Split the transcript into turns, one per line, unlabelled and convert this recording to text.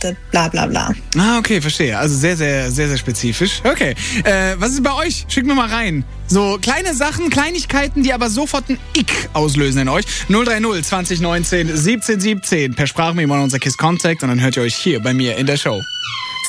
bla bla bla.
Ah, okay, verstehe. Also sehr, sehr, sehr, sehr spezifisch. Okay. Was ist bei euch? Schickt mir mal rein. So kleine Sachen, Kleinigkeiten, die aber sofort ein Ick auslösen in euch. 030 2019 17 17 per Sprachmemo an unser KISS Contact und dann hört ihr euch hier bei mir in der Show.